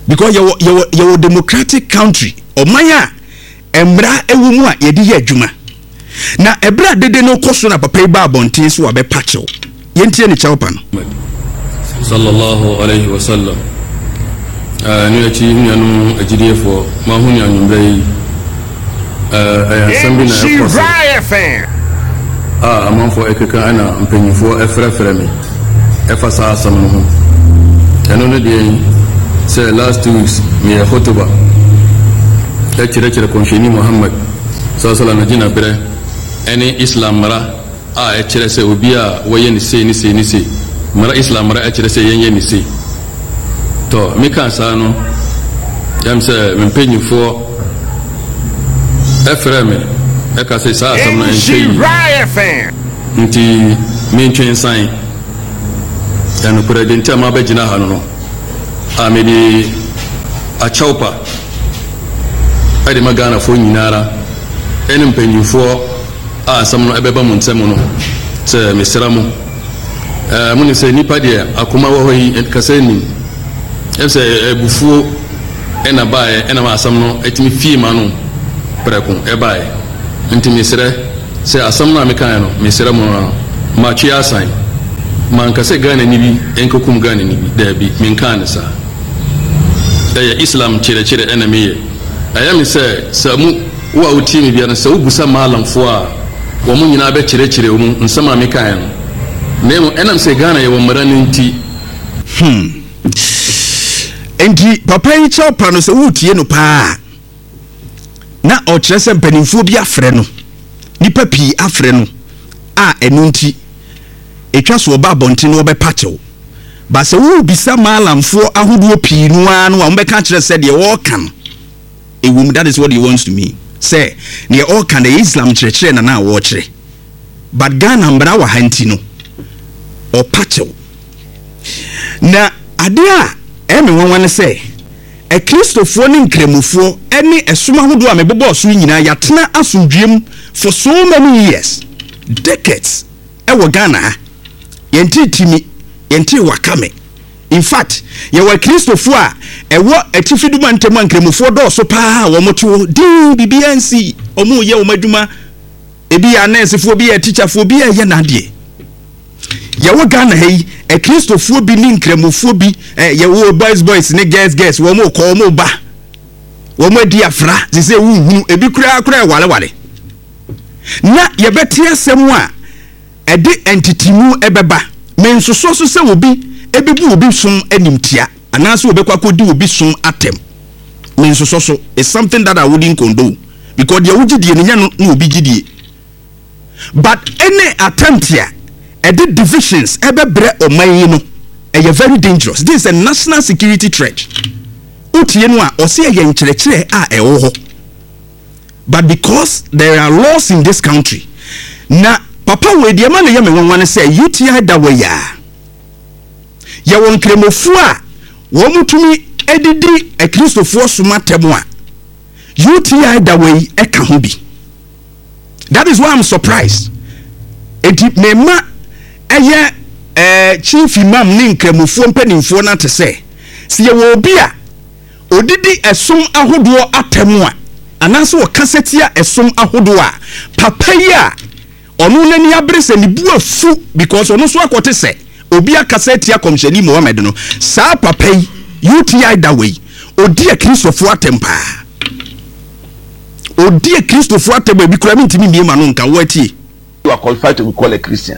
because you democratic country omanya embra ewumu a yedi ye adwuma na ebra dede no koso na papa ba abontin so abe pacho yentie ne chawpa no sallallahu alaihi wasallam ni achi nyanu agidefo ma huni anwumra yi sambi na ekoso amanfo ekeka ana mpanyifo efrefre me efasa asam no ho eno no de say last 2 weeks me hotoba lecture konsheni Muhammad sallallahu alaihi wasallam jina bere any Islam mara lecture say obi a waye ni sei mara Islam mara lecture say yenye ni sei to me kan sa no yam say me mpanyifo efreme eka say sa asam no enche nti me ntwen san dan president ama ba jina ha no amedi a chaupa ade magana fo nyinara enim panyifo asam no ebeba mu nsem no se mesramu muni se nipa de akoma wo hoyi kasani ese ebufuo ena bae ena ma asam no etimi fie ma no preko ebae nti mesre se asam no amekan no mesramu ma twi asan man kase gane ni bi enkokum gane ni bi da bi min kan sa ya Islam cire enemy ayami se samu wa utimi bia na se ubusa malamfo a wo mun nyina be cire mu nsama me kan no nemo enam se gana ye wo mara nti enti papa yi chawpa no se wutie no pa na o cire se mpanimfo bi afre no nipa pi afre no a enu nti etwa so ba bonti no be pacho ba se wo bisa malamfo ahodo pi no anu a mbeka kire se de wo kan ewum. That is what he wants to me say ne all kan the Islam church na wo kire but Ghana mbra wa hanti no o pacho na ade a me wonwane say e Christopher ni nkremufo ene esuma hodo a mebobɔ so nyina yatena asundwem for so many years, decades e wo Ghana yenti timi yenti wakame. In fact ye wa Christopher a ewo atifiduma ntemu ankremufo do so pa wo moto din BBNC omu ye wo maduma ebi ya nurse bi ya teacher fo bi ya na de ye wo Ghana hei e Christopher bi ni nkremufo bi ye wo boys ne girls wo mo ko mo ba wo mo di afra se se wu ebi kura wale na ye beti asem a e de entity mu ebeba mensoso so se wo bi ebebu obi sum animtia anaso obekwa kodi obi sum atem mensoso so is something that I wouldn't condone because the ugidie nya no obi gidie but any attempt here the divisions ebebre oman no are very dangerous. This is a national security threat. Utie no a ose ye nkyerɛkyerɛ a ɛwɔ hɔ but because there are laws in this country na papa we de ma na ye me wanwane say UTI da we ya ye won kremofu a wo mutumi edidi e Christopher suma temo a UTI da we e ka ho bi. That is why I'm surprised. Edi mema eye chief imam ni nkremofu mpanimfo na te say se ye wo bi a odidi esom ahodo atemo a ananso wo kasetia esom ahodo a papa yi a onu nani abrese ni bu afu because onu so akote se obi akasetia komsheni Muhammad no sa papa yi UTI da way odi a Christopher atempa odi a Christopher atempa bi kura mintimi mi ma no nka wati. You are qualified to be called a Christian.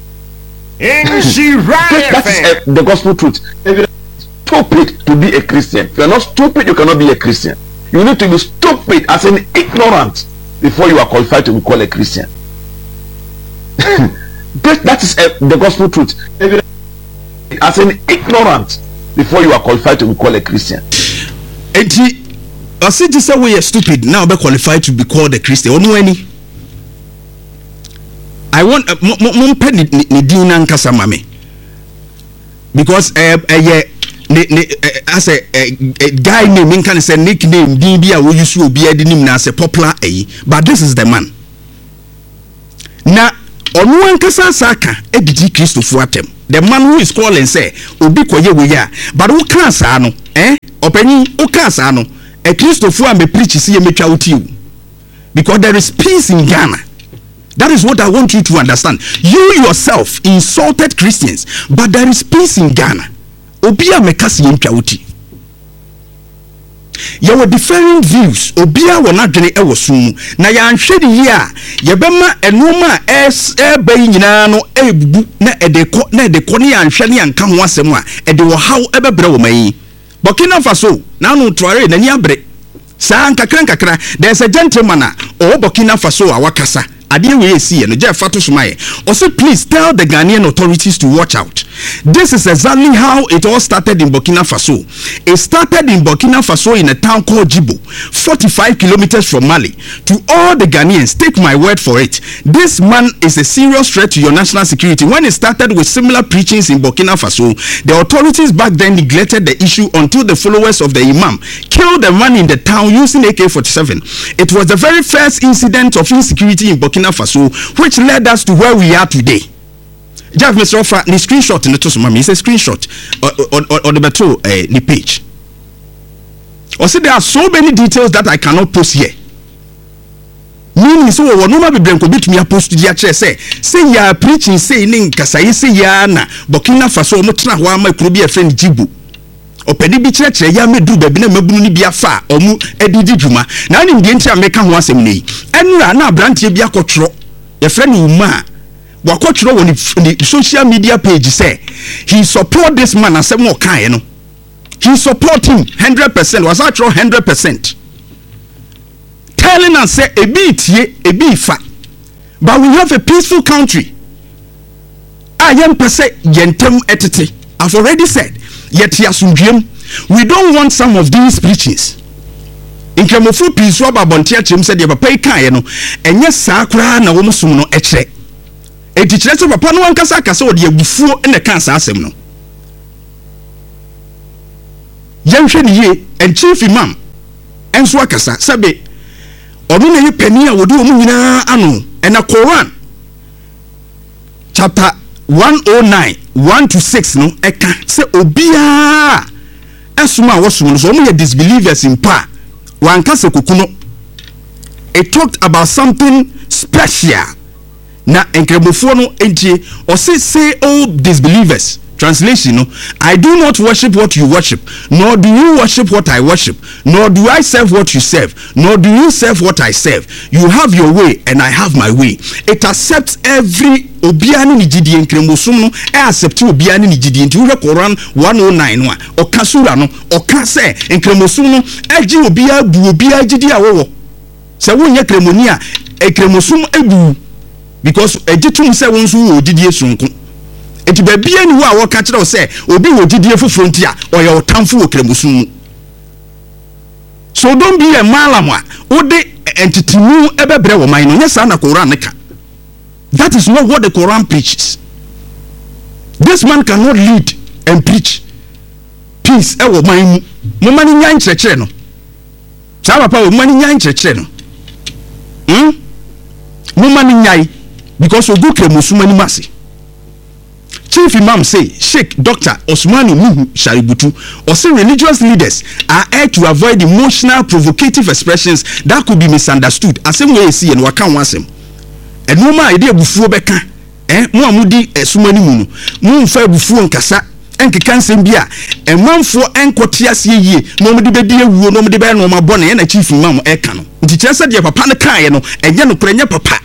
That is the gospel truth. If you are stupid to be a Christian, if you are not stupid, you cannot be a Christian. You need to be stupid as an ignorant before you are qualified to be called a Christian. That is the gospel truth. If you are as an ignorant before you are qualified to be called a Christian. I said this way you're stupid now be qualified to be called a Christian. Onu any I want mumpe ni dina nkasa mame because as a guy name in can say nickname din bia we use obi ade nim na say popular but this is the man na onu ankasa saka edidi Christopher atem the man who is calling say obi koye we ya but who can sa no Openi okasa no a Christopher am preach see me twa uti because there is peace in Ghana. That is what I want you to understand. You yourself insulted Christians, but there is peace in Ghana. Obia mekasi yentwa uti. You were differing views. Obia wona dwene e wosu na ya nhwede yi a ye bema enoma bayi nyina no ebubu na edeko ne ya nhwe ne yanka ho asem a ede wo haw ebebre wo mai. Burkina Faso na no tuare na ni abre sa nkakra there's a gentleman o Burkina Faso a wakasa ade we see no je fato somaye. Also please tell the Ghanaian authorities to watch out. This is exactly how it all started in Burkina Faso. It started in Burkina Faso in a town called Djibo, 45 kilometers from Mali. To all the Ghanaians, take my word for it, this man is a serious threat to your national security. When it started with similar preachings in Burkina Faso, the authorities back then neglected the issue until the followers of the Imam killed the man in the town using AK-47. It was the very first incident of insecurity in Burkina Faso which led us to where we are today. Jeff Mr. Offer, the screenshot in the Tosumami, it's a screenshot on the battle the page. Also, there are so many details that I cannot post here. Meaning, so no matter bit me post to the chair say ya preaching say in Kasai say ya na Burkina Faso mutra wa ma klubi a friend Djibo. Opedi bi church ya me do baby na mabunu ni bia fa omu edidi djuma na nim de ntia meka ho asem nei enura na abrantie bia kotro ye friend uma wakotro woni social media page say he support this man asem o kan no he support him 100% was actually 100% telling us say ebi fa but we have a peaceful country I am per se yentem etete. I've already said yet we don't want some of these preachings. In Kamofu peace rob abontia chim said your papa kan no enye saa kra na wo musum no ekre etikyere so papa no ankasa kasa wo de abufuo na kan saa asem no yɛnhwɛ ne ye and chief imam enso akasa sabe obi na ye pani a wodi omu nyina ano and a Quran chapter 109 1-6 no eka se obia esuma wosum no so omu ye disbelievers in pa wankasa kokuno. It talked about something special na enkrebofo no entie or say all disbelievers. Translation no, I do not worship what you worship, nor do you worship what I worship, nor do I serve what you serve, nor do you serve what I serve. You have your way and I have my way. It accepts every obiani ni jidi enkremosum no accept obiani ni jidi nti wo Quran 109 no o kasura no o ka se enkremosum no agi obia bu obia jidi awowo se wo nya kremoni a enkremosum ebu because egitum se won so wo jidi esunku eti babia ni wo a wo ka kire wo se obi wo jidi efufuro nti a o ye otamfo wo kremosum. So don't be a malam a wo de entitimu ebebre wo man no nya sa na Quran ne ka. That is not what the Quran preaches. This man cannot lead and preach peace. Ewo man mu mani nya nkyerɛkyerɛ no. Sa papa wo mani nya nkyerɛkyerɛ no. Mu mani nyai because ogu kremusuma ni masi. Chief Imam say Sheikh Dr. Osmani Nuhu Shaributu or say religious leaders are asked to avoid emotional provocative expressions that could be misunderstood. Asem we see and waka wansem. No ma ide bufuo beka mo amudi esumani mu no mo mfa bufuo nkasa enkeka nsem bia emanfo enkotiase yie no mo de bedi ewuo no mo de be no ma bone na chief imam eka no nti kyerese de papa ne kan no enye no prenya papa.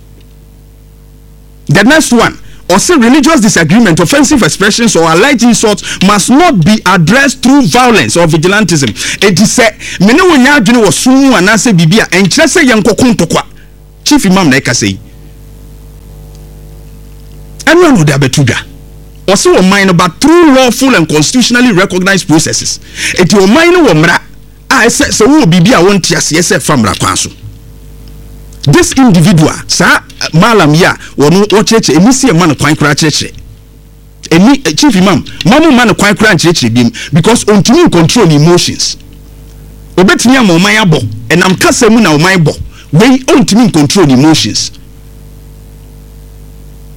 The next one or say religious disagreement, offensive expressions or alleged insults must not be addressed through violence or vigilantism. It is say me no nya adwene wo sum anase bibia enkyerese yenkokon tokwa. Chief imam na eka say anyone would have betuda also a mind about through lawful and constitutionally recognized processes. It your mind wo mra I said so wo bibia won tiase se famra kwanso. This individual sa malam ya wonu wo cheche emisi e man kwan kra cheche eni chief imam mamu man kwan kra cheche bim because ontimi control emotions obetimi am oman abo enam kasa mu na oman bo we ontimi control emotions.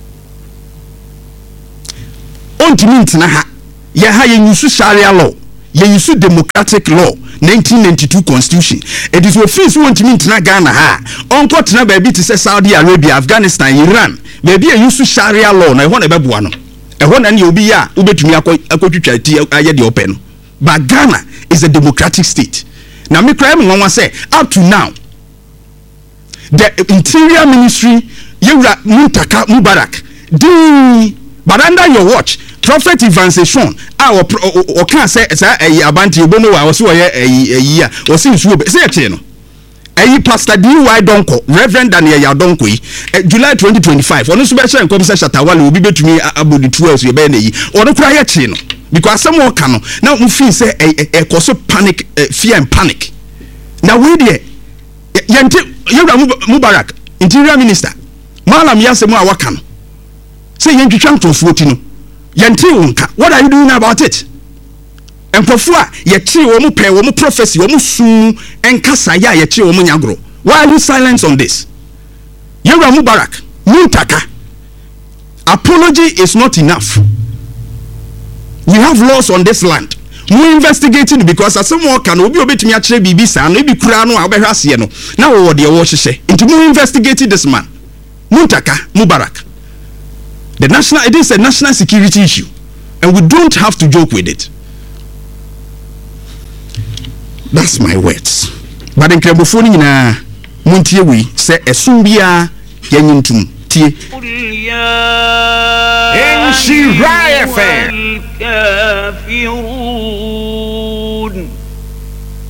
Ontimi ntena ha ye ha ye nyusu sharia law ye use democratic law 1992 constitution. It is offense want to mean Ghana ha. Onko tena baby to say Saudi Arabia, Afghanistan, Iran. Baby use Sharia law na ehon ebebuano. Ehon ani obi ya ubetumi akotwitwa ti aye de open. But Ghana is a democratic state. Now me cry me wan say up to now the interior ministry Yewra Muntaka Mubarak but under your watch Prophet Evangelization o can say abanti obono wa so ye o si nsuo be say che no Pastor D.Y. Donko Reverend Daniel Yadonko July 2025 ono so be share nkom say Shatawale obi betumi abodi 12 ye be na yi ono kura ye che no because some more can now we feel say a cause panic fear and panic now we there Yewra Mubarak interior minister Malam Yasemu Awakan say yentwitwa ntofo no yente wonka. What are you doing about it? Empofo a yechi wo mu pe wo mu prophecy wo mu su enkasa ya yechi wo mu nyagro. Why are you silent on this? Yewra Mubarak Muntaka, apology is not enough. We have laws on this land. We investigating because as someone can obi obetumi akire bibi sa no bi kura no abehwase no na wo de wo hyehyɛ nti we investigating this man Muntaka Mubarak. It is a national security issue and we don't have to joke with it. That's my words. But in Krabofoni nyina muntie wi say esum bia yanyintum tie NC Riot FM